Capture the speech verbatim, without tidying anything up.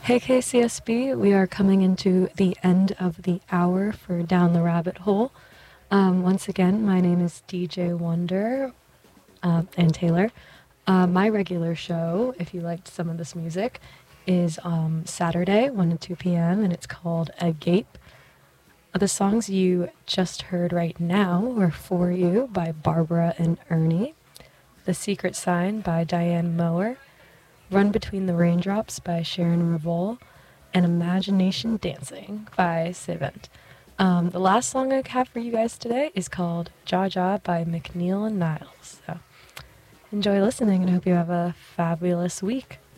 Hey K C S B, we are coming into the end of the hour for Down the Rabbit Hole. Um, once again, my name is D J Wonder uh, and Taylor. Uh, my regular show, if you liked some of this music, is um, Saturday, one to two p m, and it's called Agape. The songs you just heard right now were For You by Barbara and Ernie, The Secret Sign by Diane Mower, Run Between the Raindrops by Sharon Revol, and Imagination Dancing by Sivent. Um, the last song I have for you guys today is called Jaw Jaw by McNeil and Niles. So enjoy listening and I hope you have a fabulous week.